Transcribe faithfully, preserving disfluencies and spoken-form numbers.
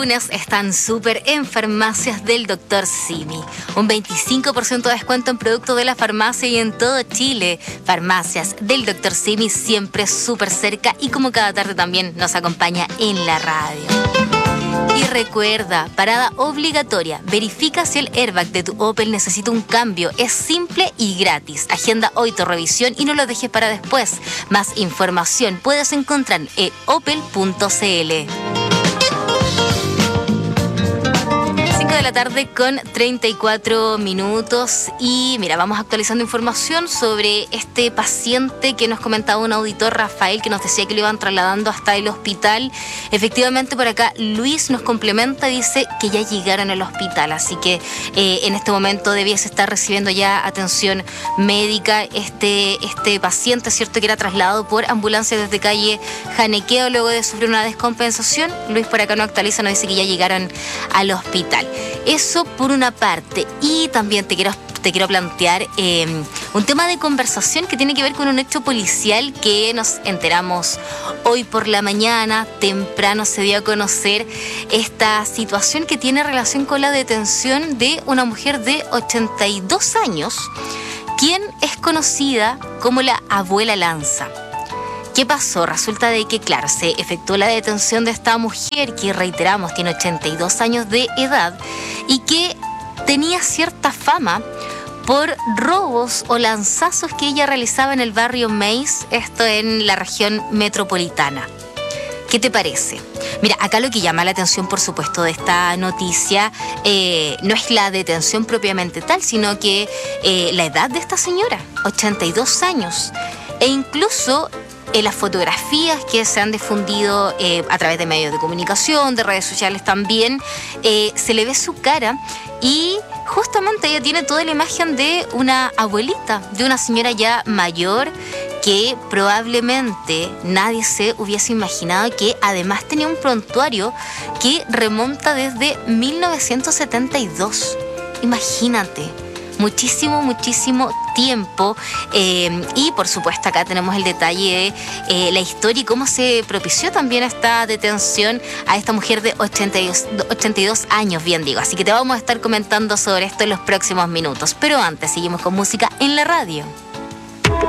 lunes están súper en farmacias del doctor Simi. Un veinticinco por ciento de descuento en productos de la farmacia y en todo Chile. Farmacias del doctor Simi siempre súper cerca y como cada tarde también nos acompaña en la radio. Y recuerda, parada obligatoria. Verifica si el airbag de tu Opel necesita un cambio. Es simple y gratis. Agenda hoy tu revisión y no lo dejes para después. Más información puedes encontrar en opel punto cl. De la tarde con treinta y cuatro minutos y mira, vamos actualizando información sobre este paciente que nos comentaba un auditor, Rafael, que nos decía que lo iban trasladando hasta el hospital. Efectivamente, por acá Luis nos complementa, dice que ya llegaron al hospital, así que eh, en este momento debiese estar recibiendo ya atención médica este, este paciente, cierto que era trasladado por ambulancia desde calle Janequeo luego de sufrir una descompensación. Luis por acá no actualiza, nos dice que ya llegaron al hospital. Eso por una parte. Y también te quiero, te quiero plantear eh, un tema de conversación que tiene que ver con un hecho policial que nos enteramos hoy por la mañana. Temprano se dio a conocer esta situación que tiene relación con la detención de una mujer de ochenta y dos años, quien es conocida como la abuela Lanza. ¿Qué pasó? Resulta de que, claro, se efectuó la detención de esta mujer que, reiteramos, tiene ochenta y dos años de edad y que tenía cierta fama por robos o lanzazos que ella realizaba en el barrio Maíz, esto en la región metropolitana. ¿Qué te parece? Mira, acá lo que llama la atención, por supuesto, de esta noticia eh, no es la detención propiamente tal, sino que eh, la edad de esta señora, ochenta y dos años, e incluso en las fotografías que se han difundido eh, a través de medios de comunicación, de redes sociales también, eh, se le ve su cara y justamente ella tiene toda la imagen de una abuelita, de una señora ya mayor que probablemente nadie se hubiese imaginado que además tenía un prontuario que remonta desde mil novecientos setenta y dos. Imagínate. Muchísimo, muchísimo tiempo eh, y por supuesto acá tenemos el detalle de eh, la historia y cómo se propició también esta detención a esta mujer de ochenta y dos años, bien digo. Así que te vamos a estar comentando sobre esto en los próximos minutos. Pero antes seguimos con música en la radio.